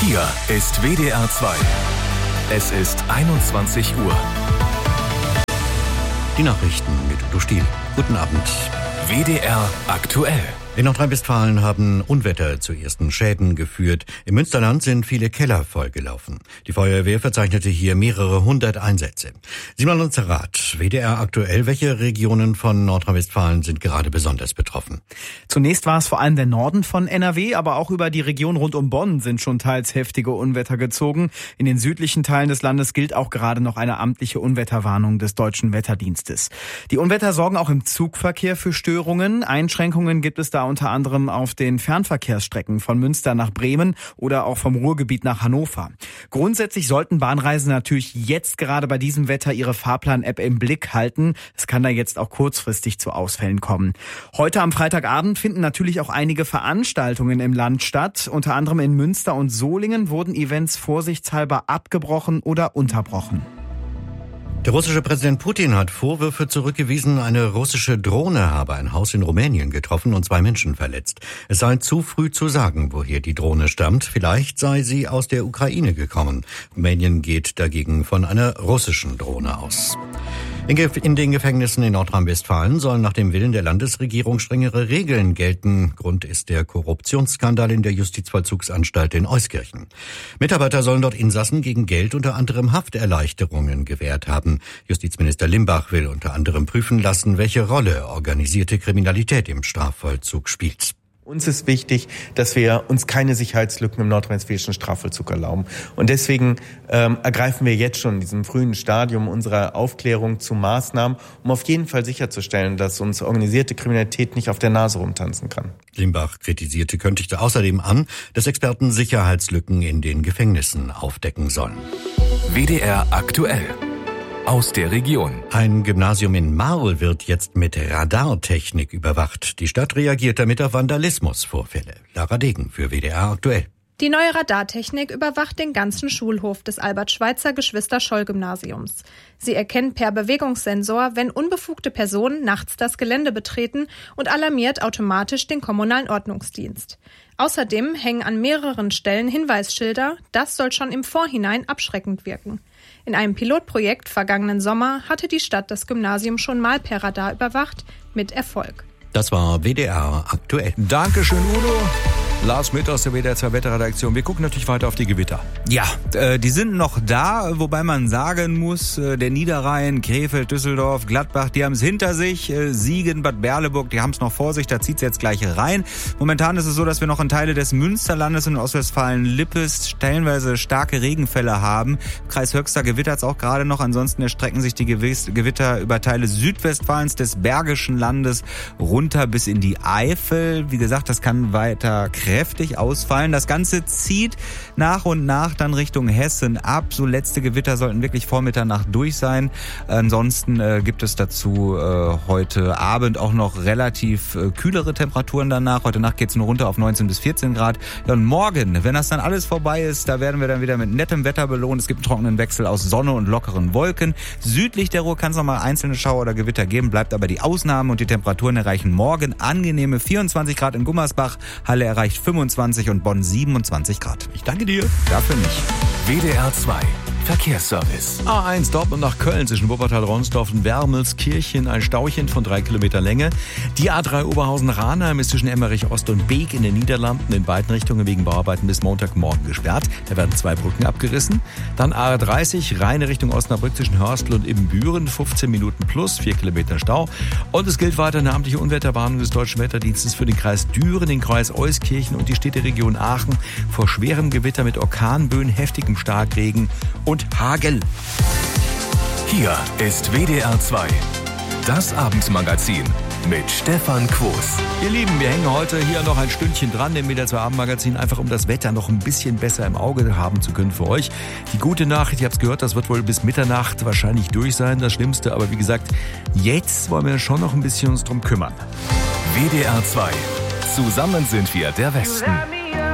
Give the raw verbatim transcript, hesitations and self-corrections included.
Hier ist W D R zwei. Es ist einundzwanzig Uhr. Die Nachrichten mit Udo Stiel. Guten Abend. W D R aktuell. In Nordrhein-Westfalen haben Unwetter zu ersten Schäden geführt. Im Münsterland sind viele Keller vollgelaufen. Die Feuerwehr verzeichnete hier mehrere hundert Einsätze. Simon Lutzerat, W D R aktuell. Welche Regionen von Nordrhein-Westfalen sind gerade besonders betroffen? Zunächst war es vor allem der Norden von N R W, aber auch über die Region rund um Bonn sind schon teils heftige Unwetter gezogen. In den südlichen Teilen des Landes gilt auch gerade noch eine amtliche Unwetterwarnung des Deutschen Wetterdienstes. Die Unwetter sorgen auch im Zugverkehr für Störungen. Einschränkungen gibt es da unter anderem auf den Fernverkehrsstrecken von Münster nach Bremen oder auch vom Ruhrgebiet nach Hannover. Grundsätzlich sollten Bahnreisende natürlich jetzt gerade bei diesem Wetter ihre Fahrplan-App im Blick halten. Es kann da jetzt auch kurzfristig zu Ausfällen kommen. Heute am Freitagabend finden natürlich auch einige Veranstaltungen im Land statt. Unter anderem in Münster und Solingen wurden Events vorsichtshalber abgebrochen oder unterbrochen. Der russische Präsident Putin hat Vorwürfe zurückgewiesen, eine russische Drohne habe ein Haus in Rumänien getroffen und zwei Menschen verletzt. Es sei zu früh zu sagen, woher die Drohne stammt. Vielleicht sei sie aus der Ukraine gekommen. Rumänien geht dagegen von einer russischen Drohne aus. In den Gefängnissen in Nordrhein-Westfalen sollen nach dem Willen der Landesregierung strengere Regeln gelten. Grund ist der Korruptionsskandal in der Justizvollzugsanstalt in Euskirchen. Mitarbeiter sollen dort Insassen gegen Geld unter anderem Hafterleichterungen gewährt haben. Justizminister Limbach will unter anderem prüfen lassen, welche Rolle organisierte Kriminalität im Strafvollzug spielt. Uns ist wichtig, dass wir uns keine Sicherheitslücken im nordrhein-westfälischen Strafvollzug erlauben. Und deswegen ähm, ergreifen wir jetzt schon in diesem frühen Stadium unserer Aufklärung zu Maßnahmen, um auf jeden Fall sicherzustellen, dass uns organisierte Kriminalität nicht auf der Nase rumtanzen kann. Limbach kritisierte kündigte außerdem an, dass Experten Sicherheitslücken in den Gefängnissen aufdecken sollen. W D R aktuell. Aus der Region. Ein Gymnasium in Marl wird jetzt mit Radartechnik überwacht. Die Stadt reagiert damit auf Vandalismusvorfälle. Lara Degen für W D R aktuell. Die neue Radartechnik überwacht den ganzen Schulhof des Albert-Schweitzer-Geschwister-Scholl-Gymnasiums. Sie erkennt per Bewegungssensor, wenn unbefugte Personen nachts das Gelände betreten und alarmiert automatisch den kommunalen Ordnungsdienst. Außerdem hängen an mehreren Stellen Hinweisschilder. Das soll schon im Vorhinein abschreckend wirken. In einem Pilotprojekt vergangenen Sommer hatte die Stadt das Gymnasium schon mal per Radar überwacht, mit Erfolg. Das war W D R aktuell. Dankeschön, Udo. Lars Mitt aus der W D R zwei Wetterredaktion. Wir gucken natürlich weiter auf die Gewitter. Ja, äh, die sind noch da, wobei man sagen muss, äh, der Niederrhein, Krefeld, Düsseldorf, Gladbach, die haben es hinter sich. Äh, Siegen, Bad Berleburg, die haben es noch vor sich, da zieht es jetzt gleich rein. Momentan ist es so, dass wir noch in Teile des Münsterlandes und Ostwestfalen-Lippes stellenweise starke Regenfälle haben. Im Kreis Höxter gewittert es auch gerade noch. Ansonsten erstrecken sich die Gewitter über Teile Südwestfalens, des Bergischen Landes, runter bis in die Eifel. Wie gesagt, das kann weiter kräftig ausfallen. Das Ganze zieht nach und nach dann Richtung Hessen ab. So letzte Gewitter sollten wirklich vor Mitternacht durch sein. Ansonsten äh, gibt es dazu äh, heute Abend auch noch relativ äh, kühlere Temperaturen danach. Heute Nacht geht es nur runter auf neunzehn bis vierzehn Grad. Ja, und morgen, wenn das dann alles vorbei ist, da werden wir dann wieder mit nettem Wetter belohnt. Es gibt einen trockenen Wechsel aus Sonne und lockeren Wolken. Südlich der Ruhr kann es noch mal einzelne Schauer oder Gewitter geben, bleibt aber die Ausnahme und die Temperaturen erreichen morgen angenehme vierundzwanzig Grad in Gummersbach, Halle erreicht fünfundzwanzig und Bonn siebenundzwanzig Grad. Ich danke dir. Dafür nicht. W D R zwei. Verkehrsservice. A eins Dortmund nach Köln zwischen Wuppertal-Ronsdorf und Wermelskirchen, ein Stauchen von drei Kilometer Länge. Die A drei Oberhausen-Rahnheim ist zwischen Emmerich-Ost und Beek in den Niederlanden in beiden Richtungen wegen Bauarbeiten bis Montagmorgen gesperrt. Da werden zwei Brücken abgerissen. Dann A dreißig, reine Richtung Osnabrück zwischen Hörstel und Ibbenbüren, fünfzehn Minuten plus, vier Kilometer Stau. Und es gilt weiter eine amtliche Unwetterwarnung des Deutschen Wetterdienstes für den Kreis Düren, den Kreis Euskirchen und die Städteregion Aachen vor schwerem Gewitter mit Orkanböen, heftigem Starkregen und Hagel. Hier ist W D R zwei. Das Abendmagazin mit Stefan Quos. Ihr Lieben, wir hängen heute hier noch ein Stündchen dran im W D R zwei Abendmagazin, einfach um das Wetter noch ein bisschen besser im Auge haben zu können für euch. Die gute Nachricht, ich habe es gehört, das wird wohl bis Mitternacht wahrscheinlich durch sein, das Schlimmste. Aber wie gesagt, jetzt wollen wir schon noch ein bisschen uns drum kümmern. W D R zwei. Zusammen sind wir der Westen.